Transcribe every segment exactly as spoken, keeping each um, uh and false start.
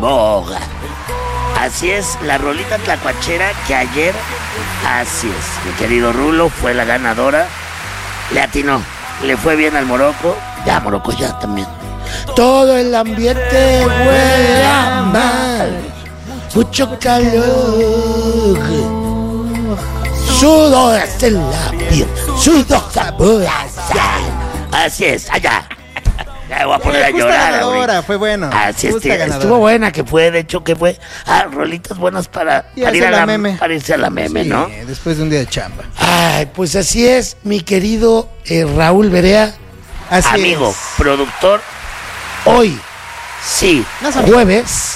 boga. Así es, la rolita tlacuachera que ayer, así es, mi querido Rulo, fue la ganadora. Le atinó, le fue bien al Morocco. Ya, Morocco, ya también. Todo el ambiente huele a mal, mucho calor, sudor hasta la piel, sudor sabor a sal. Así es, allá. Ya voy a poner a llorar ahora. Fue bueno. Así es, estuvo buena, que fue, de hecho, que fue. Ah, rolitas buenas para, para ir a la meme. Para irse a la meme, sí, ¿no? Después de un día de chamba. Ay, pues así es, mi querido eh, Raúl Berea. Así amigo, es. Productor. Hoy, sí, no jueves.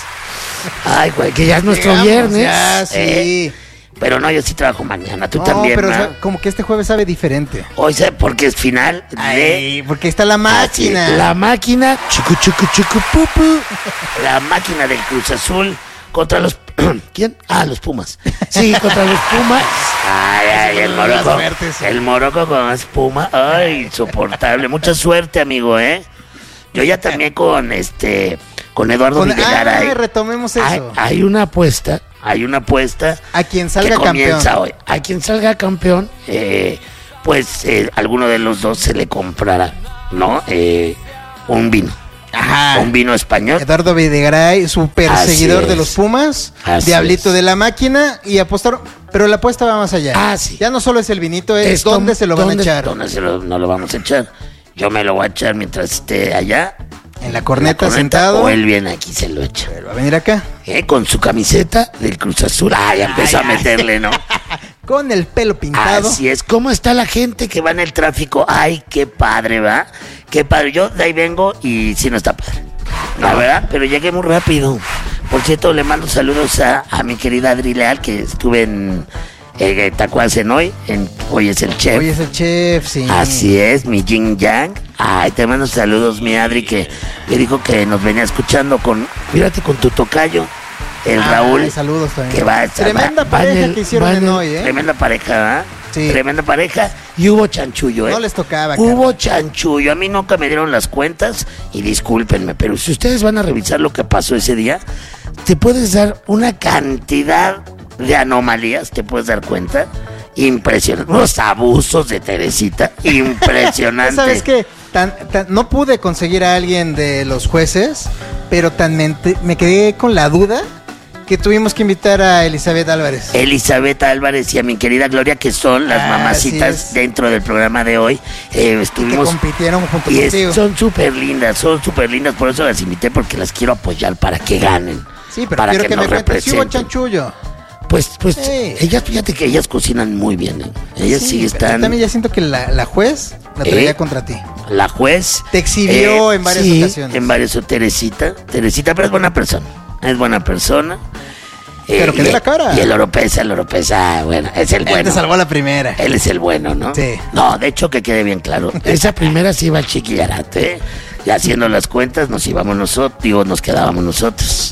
Ay, güey, que ya es nuestro Llegamos, viernes. Ya, sí. Eh, pero no, yo sí trabajo mañana, tú no, también, pero ¿no? O sea, como que este jueves sabe diferente. Hoy sabe porque es final de... Ay, porque está la máquina. Ah, sí, la máquina, chucu, chucu, chucu, pupu. La máquina del Cruz Azul contra los... ¿Quién? Ah, los Pumas. Sí, contra los Pumas. Ay, ay, el Morocco. El Morocco con espuma. Ay, insoportable. Mucha suerte, amigo, ¿eh? Yo ya también con este... Con Eduardo con, Videgaray. Ah, retomemos eso. Hay, hay una apuesta. Hay una apuesta. A quien salga que comienza campeón. Hoy. A quien salga campeón, eh, pues eh, alguno de los dos se le comprará, ¿no? Eh, un vino. Ajá. Un vino español. Eduardo Videgaray, super Así seguidor es. de los Pumas. Así Diablito es. de la máquina. Y apostaron. Pero la apuesta va más allá. Ah, sí. Ya no solo es el vinito, es, es dónde se lo van a echar. ¿Dónde se lo, no lo vamos a echar? Yo me lo voy a echar mientras esté allá. En la corneta, la corneta sentado. O él viene aquí, se lo echa. Pero va a venir acá. ¿Eh? Con su camiseta del Cruz Azul. Ah, ya empezó ay, a meterle, ¿no? Con el pelo pintado. Así es. ¿Cómo está la gente que va en el tráfico? Ay, qué padre, ¿va? Qué padre. Yo de ahí vengo y sí no está padre. La no. verdad, pero llegué muy rápido. Por cierto, le mando saludos a, a mi querida Adri Leal, que estuve en... Eh, Tacuacen hoy, en, hoy es el chef. Hoy es el chef, sí. Así es, mi Yin Yang. Ay, te mando saludos, mi Adri, que me dijo que nos venía escuchando con, mírate, con tu tocayo, el ah, Raúl. Saludos también. Que va, tremenda va, pareja el, que hicieron en hoy, ¿eh? Tremenda pareja, ¿eh? Sí. Tremenda pareja. Y hubo chanchullo, ¿eh? No les tocaba, Hubo cara. chanchullo. A mí nunca me dieron las cuentas y discúlpenme, pero si ustedes van a revisar lo que pasó ese día, te puedes dar una cantidad de anomalías, te puedes dar cuenta. Impresionante. Los abusos de Teresita, impresionante. ¿Sabes qué? Tan, tan, no pude conseguir a alguien de los jueces, pero tan me, me quedé con la duda que tuvimos que invitar a Elizabeth Álvarez. Elizabeth Álvarez y a mi querida Gloria, que son las ah, mamacitas dentro del programa de hoy. Eh, estuvimos. Y que compitieron junto y contigo. Es, son súper lindas, son súper lindas, por eso las invité, porque las quiero apoyar para que ganen. Sí, pero para quiero que, que nos me cuentes, representen. ¿sí hubo chanchullo? Pues, pues, sí. ellas, fíjate que ellas cocinan muy bien, ¿eh? Ellas sí, sí están. Yo también ya siento que la, la juez la traía ¿Eh? contra ti. La juez. Te exhibió eh, en varias sí, ocasiones. En varias, Teresita. Teresita, pero es buena persona. Es buena persona. Pero eh, que dé la cara. Y el Oropesa, el Oropesa, bueno, es el bueno. Él te salvó la primera. Él es el bueno, ¿no? Sí. No, de hecho, que quede bien claro. Esa primera sí iba al Chiquillarate, ¿eh? Y haciendo las cuentas nos íbamos nosotros, digo, nos quedábamos nosotros.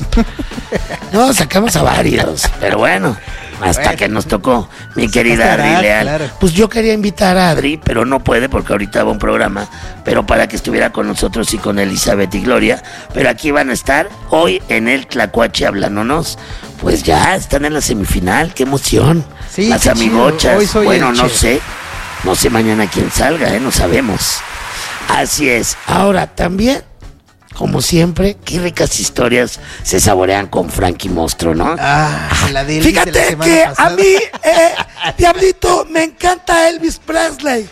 No, sacamos a varios, pero bueno, hasta bueno, que nos tocó mi querida Adri Leal. Claro. Pues yo quería invitar a Adri, pero no puede porque ahorita va un programa, pero para que estuviera con nosotros y con Elizabeth y Gloria, pero aquí van a estar hoy en el Tlacuache hablándonos. Pues ya están en la semifinal, qué emoción. Sí, las amigochas. Hoy soy bueno, no chef. sé, no sé mañana quién salga, ¿eh? No sabemos. Así es. Ahora, también, como siempre, qué ricas historias se saborean con Frankie Mostro, ¿no? Ah, la de Elvis. Fíjate de la que pasada. a mí, eh, Diablito, me encanta Elvis Presley.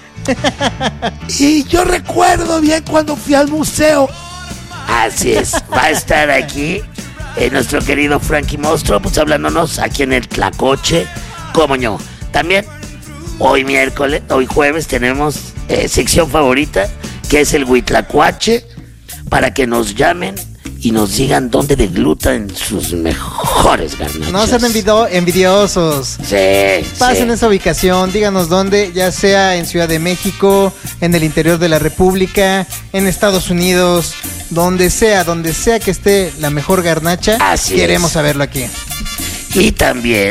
Y yo recuerdo bien cuando fui al museo. Así es. Va a estar aquí eh, nuestro querido Frankie Mostro, pues hablándonos aquí en el Tlacoche. Cómo no. También, hoy miércoles, hoy jueves, tenemos eh, sección favorita, que es el Huitlacuache, para que nos llamen y nos digan dónde deglutan sus mejores garnachas. No sean envidio- envidiosos. Sí, Pasen sí. esa ubicación, díganos dónde, ya sea en Ciudad de México, en el interior de la República, en Estados Unidos, donde sea, donde sea que esté la mejor garnacha, Así queremos es. saberlo aquí. Y también,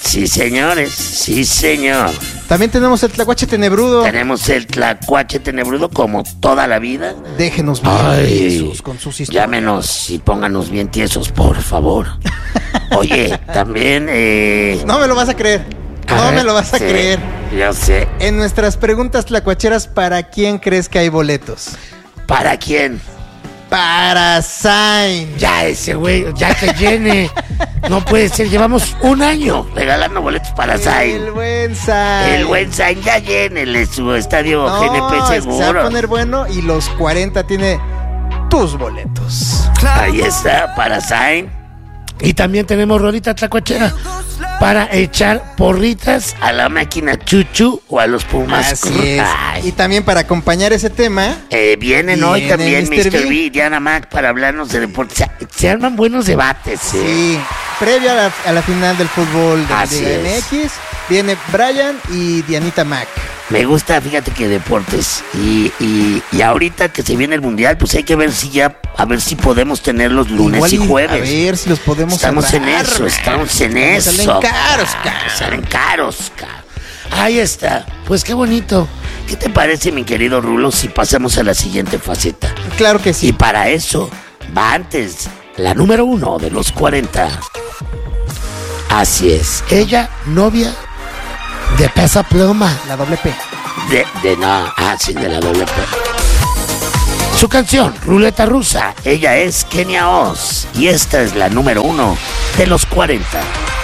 Sí, señores, sí, señor. También tenemos el tlacuache tenebrudo. Tenemos el tlacuache tenebrudo como toda la vida. Déjenos bien Ay, tiesos con sus historias. Llámenos y pónganos bien tiesos, por favor. Oye, también... Eh... No me lo vas a creer. No A ver, me lo vas a sí, creer. Yo sé. En nuestras preguntas tlacuacheras, ¿para quién crees que hay boletos? ¿Para quién? Para Zayn. Ya ese güey, ya que llene. No puede ser, llevamos un año. Regalando boletos para El Zayn. buen Zayn. El buen Zayn, ya llénele su estadio No, G N P es que se va a seguro. poner bueno y los cuarenta tiene tus boletos. Ahí está, para Zayn. Y también tenemos rolita tlacuachera para echar porritas. A la máquina Chuchu o a los Pumas. Así es. Ay. Y también para acompañar ese tema, Eh, vienen Viene hoy también mister mister B. B y Diana Mac para hablarnos de deportes. Se, se arman buenos debates. eh. sí, previo a la, a la final del fútbol de la Así Liga es. M X, viene Brian y Dianita Mac. Me gusta, fíjate que deportes. Y, y, y ahorita que se viene el mundial, pues hay que ver si ya, a ver si podemos tener los lunes Igual y jueves. A ver si los podemos Estamos en cerrar, eso, man. estamos en Nos eso. Salen caros, ca- caros. Salen caros, ca. Ahí está. Pues qué bonito. ¿Qué te parece, mi querido Rulo, si pasamos a la siguiente faceta? Claro que Y sí. para eso, va antes, la número uno de los cuarenta. Así es. Ella, novia de Pesa Pluma. La doble P. De, de no, ah, sí, de la doble P. Su canción, Ruleta Rusa. Ella es Kenia Oz y esta es la número uno de los cuarenta.